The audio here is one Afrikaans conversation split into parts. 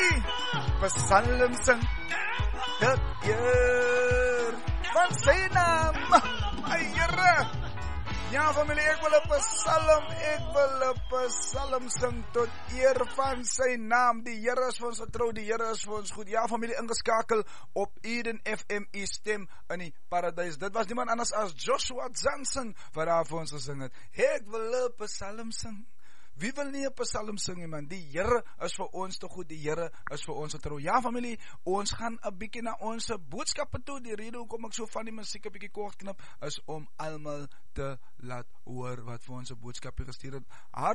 familie, psalm sing dit eer van sy naam, my Here. Ja familie, ek wil 'n psalm sing tot eer van sy naam. Die Here is vir ons getrou, die Here is vir ons goed. Ja familie, ingeskakel op Eden FM, u stem in die paradys. Dit was niemand anders as Joshua Johnson wat daar vir ons gesing het. Ek wil 'n psalm sing. Wie wil nie 'n psalm sing, man? Die Here is vir ons te goed, die Here is vir ons getrou. Ja familie, ons gaan 'n bietjie na ons boodskappe toe. Die rede hoekom ek so van die musiek 'n bietjie kort knip is om almal te laat hoor wat vir ons 'n boodskap gestuur het.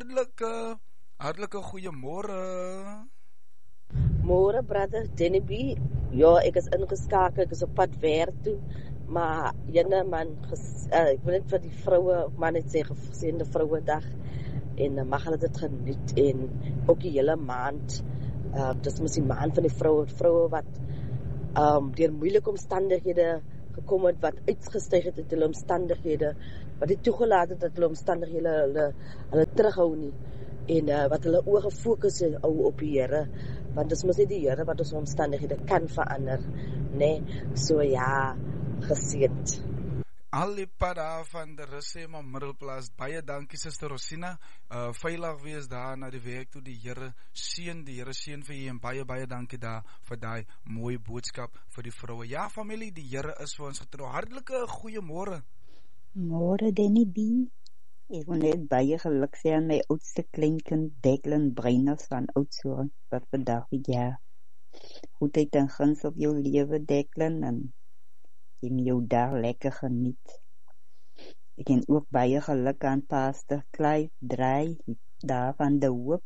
Hartlike goeiemôre. Môre brother Denny B. Ja, ek is ingeskakel, ek is op pad werk toe. Maar jene man, ek wil net vir die vroue, man net sê geseënde Vrouedag. En mag hulle dit geniet en ook die hele maand. Dis mos die maand van die vroue wat deur moeilike omstandighede gekom het, wat uitgestyg het uit hulle omstandighede, wat nie toegelaat het dat hulle omstandighede hulle terughou nie. En wat hulle oë gefokus hou op die Here, want dis mos nie die Here wat ons omstandighede kan verander, nee. So ja, geseënd. Al die pad daar van de Russema Middelplaas, baie dankie Suster Rosina, veilig wees daar na die werk toe, die Here seën vir jy, en baie dankie daar vir die mooie boodskap vir die vroue. Ja familie, die Here is vir ons getrou. Hartlike goeiemôre. Môre Denny B. Ek wil net baie geluk sê aan my oudste kleinkind Declan Breiners van Oudtshoorn, wat vandag ja, goedheid en guns op jou lewe Declan, en jy moet jou dag lekker geniet. Ek het ook baie geluk aan Pastor Clive Draai, daar van de Hoop.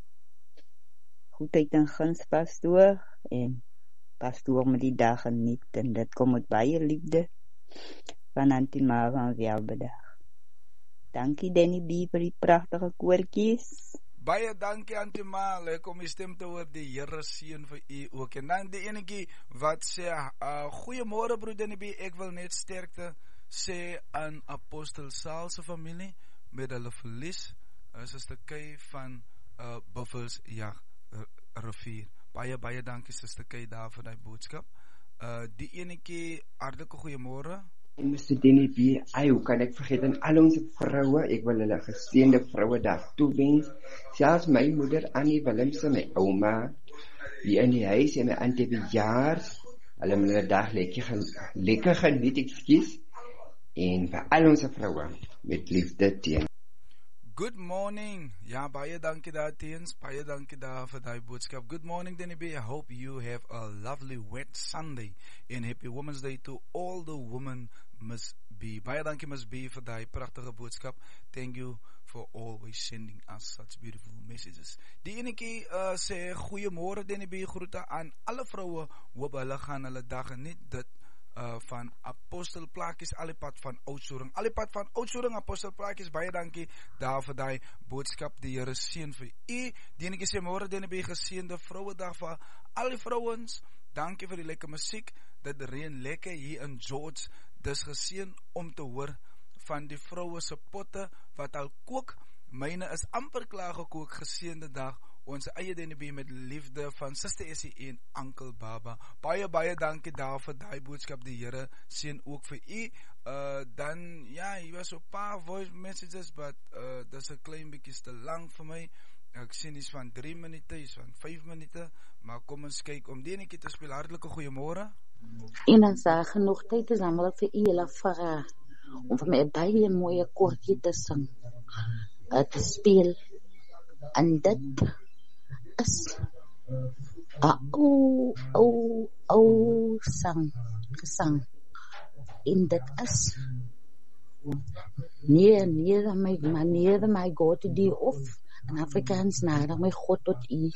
Goedheid en guns pastoor, en pastoor met die dag geniet, en dit kom met baie liefde van Antima van Welbedag. Dankie Denny B vir die pragtige koortjies. Baie dankie Antima, lekker om die stem te hoor, die Here seën vir u ook. En dan die enetjie wat sê, goeiemôre broer Denny B, ek wil net sterkte sê aan Apostel Saal se familie met hulle verlies, Suster Kay van Buffelsjag rivier. Baie dankie Suster Kay daar vir die boodskap. Die enetjie, hartlike goeiemôre. En Mr. Denny B, hoe kan ek vergeet aan al ons vroue, ek wil hulle geseënde Vrouedag toewens. Selfs my moeder Annie Willemse, my ouma, die in die huis en my auntie bejaars, hulle moet hulle dag lekker geniet, ekskuus, en vir al ons vroue met liefde teen. Good morning. Ja, baie dankie daar teens, baie dankie daar vir die boodskap. Good morning Denny B, I hope you have a lovely wet Sunday and happy Women's Day to all the women must be. Baie dankie must be vir die pragtige boodskap. Thank you for always sending us such beautiful messages. Die enetjie sê goeiemôre Denny B, groete aan alle vroue, hoop hulle gaan hulle dag geniet. Dit van Apostel Plaatjies, Alipad van Oudtshoorn. Alipad van Oudtshoorn, Apostel Plaatjies, baie dankie daar vir die boodskap. Die Here seën vir u. Die enetjie sê môre Denny B, geseënde Vrouedag vir al die vrouens. Dankie vir die lekker musiek. Dit reën lekker hier in George. Dis geseën om te hoor van die vroue se potte wat al kook. Myne is amper klaar gekook. Geseënde dag. Ons eie Denny B met liefde van Suster Essie en Uncle Baba. Baie dankie daar vir die boodskap. Die Here seën ook vir u. Dan, ja, hier was so 'n paar voice messages, but dis 'n klein bietjie te lank vir my. Ek sien iets van 3 minute, iets van 5 minute, maar kom ons kyk om die enetjie te speel. Hartlike goeiemôre. En dan sê genoeg tyd is dan wel vir u hele vra om vir my 'n baie mooi koortjie te sing. Te speel. En dit is gesang. En dit is neer my God to die of in Afrikaans nader my God tot u.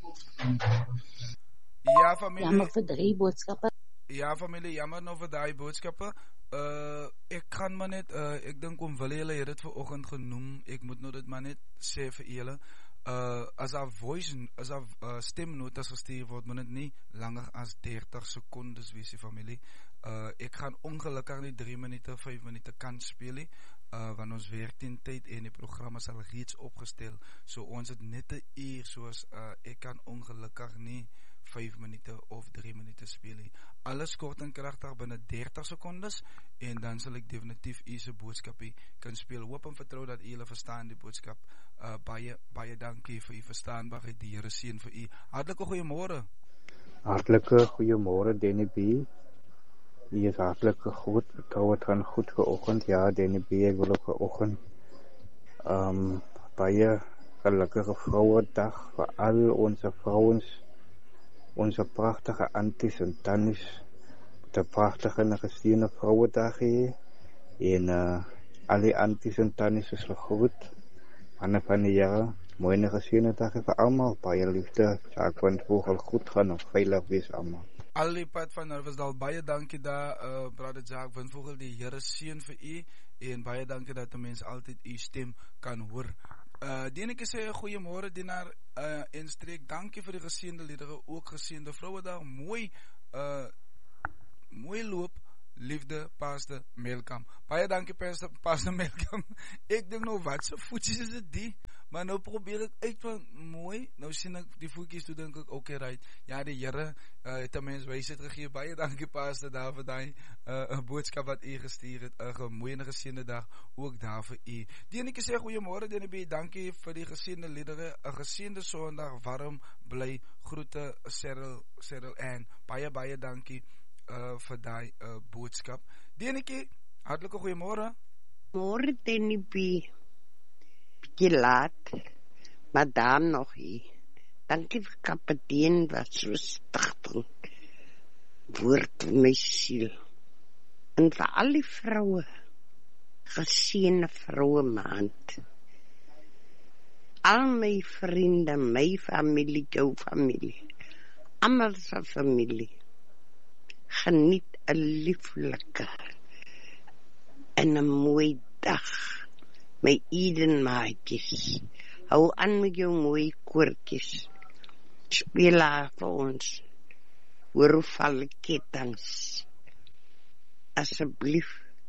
Ja familie. Jammer vir 3 boodskappe. Ja familie, jammer nou vir daai boodskappe. Ek kan maar net, ek dink om wil julle het dit vanoggend genoem, ek moet nou dit maar net sê vir julle, as our stemnotas gestuur word, moet dit nie langer as 30 sekondes wees, die familie. Ek gaan ongelukkig nie 3 minute, 5 minute kan speel nie. want ons werk teen tyd en die programma sal reeds opgestel, so ons het net 'n uur, soos ek kan ongelukkig nie 5 minute of 3 minute speel nie. Alles kort en kragtig binne 30 sekondes en dan sal ek definitief u se boodskapie kan speel. Hoop en vertrou dat u julle verstaan die boodskap. Baie dankie vir u verstaanbaarheid. Die Here seën vir u. Hartlike goeiemôre. Hartlike goeiemôre Danny B. Jy is hartlike goed. Ek hou het gaan goed vanoggend. Ja, Danny B, ek wil ook vanoggend baie gelukkige Vrouedag vir al onze vrouens, onze prachtige aunties en tannies, de prachtige en gesteende Vrouwendag hier. En al die aunties en tannies is gegroet. Anne van die jaar, mooie gesteende dag vir allemaal. Baie liefde, saak van het vogel goed gaan en veilig wees allemaal. Al die pad van Nervesdal, baie dankie daar, brother Jacques van Vogel, die Here seën vir u, en baie dankie dat die mens altyd u stem kan hoor. Dieneke sê, goeiemôre Dienaar en streek, dankie vir die geseënde liedere, ook geseënde Vrouwendag, mooi loop, liefde, Pastor Melkam. Baie dankie Pastor Melkam. Ek dink nou, wat so voetjies is dit die? Maar nou probeer ek uit van mooi, nou sien ek die voetjies toe, denk ek, okay, right. Ja, die Here het 'n mens wysheid gegee. Baie dankie Pastor daar vir daai boodskap wat u gestuur het. 'n Mooi en geseënde dag ook daar vir u. Dieneke sê goeiemôre DNB, dankie vir die geseënde liedere. 'n Geseënde Sondag, warm bly. Groete Cyril en baie dankie vir daai boodskap. Dieneke, hartlike goeiemôre. Môre DNB. Bietjie laat, maar dan nog hier. Dankie vir kapitein wat so stigtend woord in my siel. En vir al die vroue, geseënde vroue maand. Al my vriende, my familie, jou familie, almal se familie, geniet 'n lieflike en 'n mooi dag. My Eden maatjies, hou aan met jou mooi koortjies, speel haar vir ons, hoor hoe val kettinge, asseblief,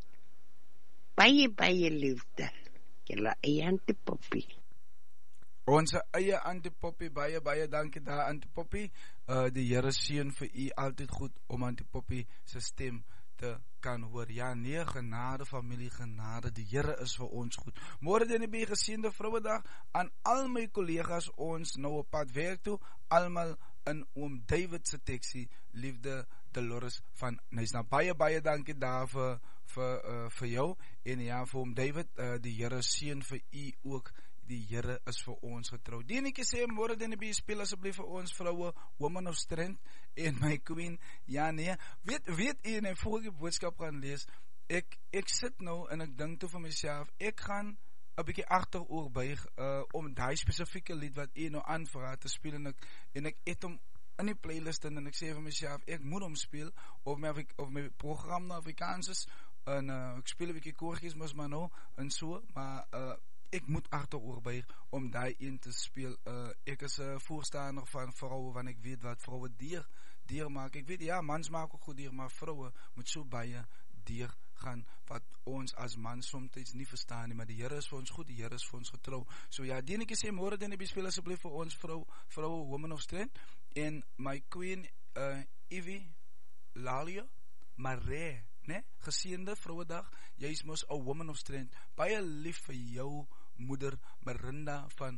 baie liefde, julle eie Antipoppie. Ons eie Antipoppie, baie dankie daar Antipoppie, die Here seën vir u altyd goed om Antipoppie se stem te kan hoor. Ja, nee, genade familie, genade, die Here is vir ons goed. Môre DNB, geseënde Vrouwendag aan al my kollegas, ons nou op pad werk toe, almal in oom David se taxi, liefde Dolores van Nysna. Baie dankie daar vir jou, en ja, vir oom David, die Here seën vir u ook. Die Here is vir ons getrou. Dienetjie sê, môre DNB, speel asseblief vir ons vroue, Woman of Strength, en my queen, ja nee, weet u, en voor ek die boodskap gaan lees, ek sit nou, en ek dink toe vir myself, ek gaan 'n bietjie agteroor buig, om die spesifieke lied wat u nou aanvra te speel, en ek het hom in die playlist, en ek sê vir myself, ek moet hom speel, of my program nou Afrikaans is, en ek speel 'n bietjie koortjies, maar nou, en so, maar, ek moet agteroor buig om daai een te speel. Ek is 'n voorstander van vroue, want ek weet wat vroue dier maak. Ek weet, ja, mans maak ook goed dier, maar vroue moet so baie dier gaan, wat ons as man soms nie verstaan nie, maar die Here is vir ons goed, die Here is vir ons getrou. So ja, dienetjie sê, môre DNB, speel asseblief vir ons vroue, Woman of Strength, en my queen, Evie Lalia Maree, né? Geseënde Vrouwendag, jy is mos 'n Woman of Strength. Baie lief vir jou moeder Marinda van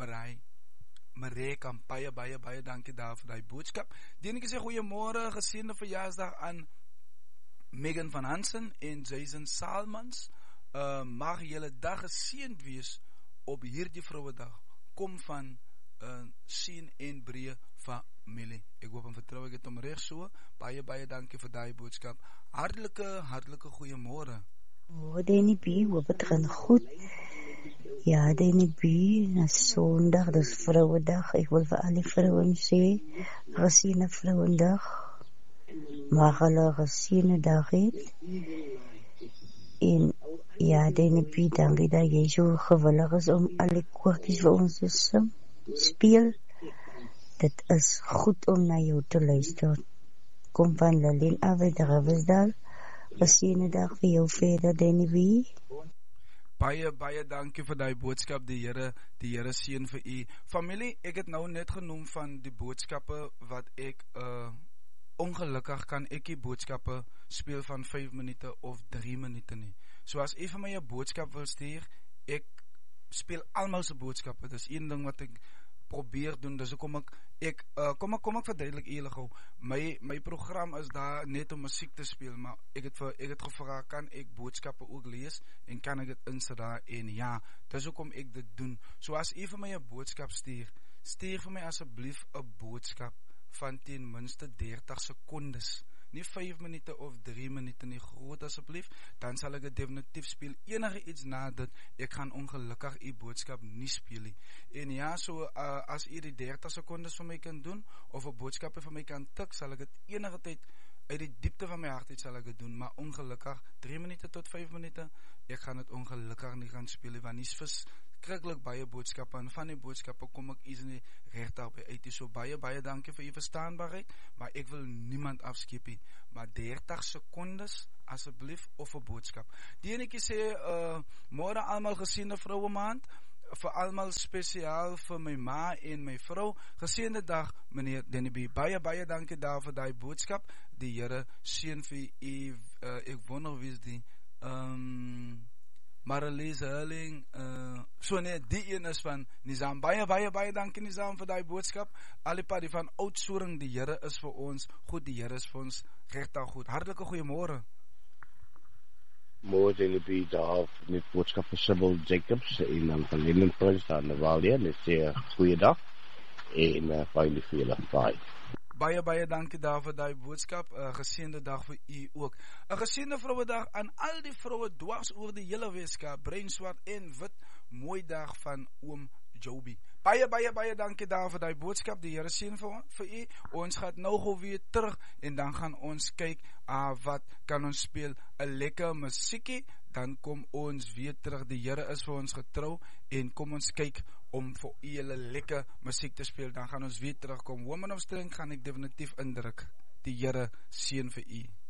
Maree kan baie dankie daar vir die boodskap. Dienetjie sê goeiemôre, geseënde verjaarsdag aan Megan van Hansen en Jason Salmans. Mag julle dag geseënd wees op hierdie Vrouwendag. Kom van seën en breë familie. Ek hoop en vertrou ek het hom reg so. Baie dankie vir daai boodskap. Hartlike goeiemôre. DNB, hoop het gaan goed. Ja, DNB, na Sondag, dis Vrouwendag. Ek wil vir al die vrouwen sê, geseënde Vrouwendag. Mag hulle 'n geseënde dag hê. En ja, DNB, dankie dat jy so gewillig is om al die koortjies vir ons te speel. Dit is goed om na jou te luister. Kom van Lilien af uit Riversdal. Geseënde dag vir jou verder, DNB. Baie dankie vir die boodskap, die Here seën vir u. Familie, ek het nou net genoem van die boodskappe wat ek, ongelukkig kan ek die boodskappe speel van 5 minute of 3 minute nie. So as u vir my 'n boodskap wil stuur, ek speel almal se boodskappe. Dis een ding wat ek probeer doen, dis hoekom ek kom ek verduidelik julle gou. My program is daar net om musiek te speel, maar ek het gevra, kan ek boodskappe ook lees en kan ek dit insit daar, en ja, dis hoekom ek dit doen. So as u vir my 'n boodskap stuur vir my asseblief 'n boodskap van ten minste 30 sekondes. Nie 5 minute of 3 minute nie, groot asseblief, dan sal ek dit definitief speel. Enige iets na dit, ek gaan ongelukkig u boodskap nie speel nie. En ja, so as u die 30 sekondes vir my kan doen, of 'n boodskap vir my kan tik, sal ek dit enige tyd uit die diepte van my hart uit sal ek dit doen, maar ongelukkig 3 minute tot 5 minute, ek gaan dit ongelukkig nie gaan speel nie, want nie verskriklik baie boodskappe, en van die boodskappe kom ek iets nie regtig by uit. So baie dankie vir u verstaanbaarheid, maar ek wil niemand afskep nie, maar 30 sekondes asseblief, of 'n boodskap. Die enetjie sê, môre almal geseënde vroue maand, vir almal spesiaal vir my ma en my vrou, geseënde dag meneer Denny B. Baie dankie daar vir daai boodskap, die Here seën vir u. Ek wonder wie is die Marelise Hurling, so nee, die een is van Nizam. Baie dankie Nizam vir daai boodskap. Alipadi van Oudtshoorn, die Here is vir ons goed, die Here is vir ons regtig goed. Hartlike goeiemôre. Môre Denny B daar met boodskap vir Sybil Jacobs en dan van Lennonprince daar in Navalia. Net sê goeiedag en baie lief vir julle. Bye. Baie dankie daar vir daai boodskap. Geseënde dag vir u ook. 'n Geseënde Vrouedag aan al die vroue dwars oor die hele Weskaap, bruin, swart en wit. Mooi dag van oom Joby. Baie dankie daar vir daai boodskap. Die Here seën vir u. Ons gaan nou gou weer terug en dan gaan ons kyk wat kan ons speel, 'n lekker musiekie, dan kom ons weer terug. Die Here is vir ons getrou en kom ons kyk om vir u 'n lekker musiek te speel, dan gaan ons weer terugkom. Woman of Strength gaan ek definitief indruk. Die Here seën vir u.